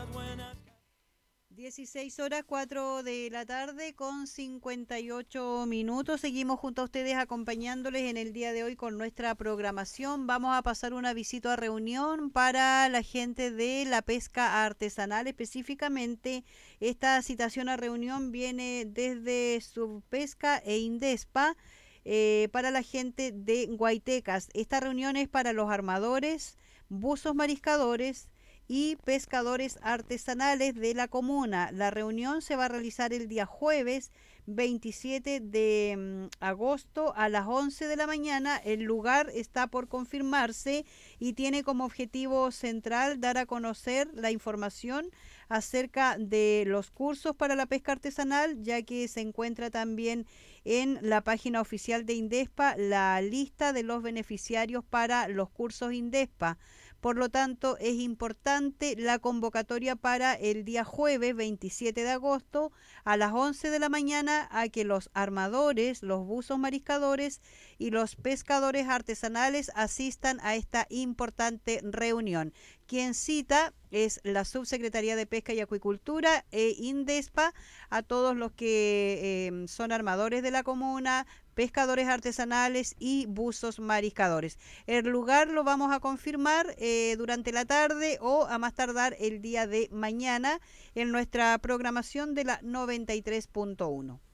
16 horas 4 de la tarde con 58 minutos. Seguimos junto a ustedes acompañándoles en el día de hoy con nuestra programación. Vamos a pasar una visita a reunión para la gente de la pesca artesanal. Específicamente, esta citación a reunión viene desde Subpesca e Indespa. Para la gente de Guaitecas. Esta reunión es para los armadores, buzos mariscadores y pescadores artesanales de la comuna. La reunión se va a realizar el día jueves 27 de agosto a las 11 de la mañana. El lugar está por confirmarse y tiene como objetivo central dar a conocer la información acerca de los cursos para la pesca artesanal, ya que se encuentra también en la página oficial de Indespa la lista de los beneficiarios para los cursos Indespa. Por lo tanto, es importante la convocatoria para el día jueves 27 de agosto a las 11 de la mañana a que los armadores, los buzos mariscadores y los pescadores artesanales asistan a esta importante reunión. Quien cita es la Subsecretaría de Pesca y Acuicultura e Indespa a todos los que son armadores de la comuna, pescadores artesanales y buzos mariscadores. El lugar lo vamos a confirmar durante la tarde o a más tardar el día de mañana en nuestra programación de la 93.1.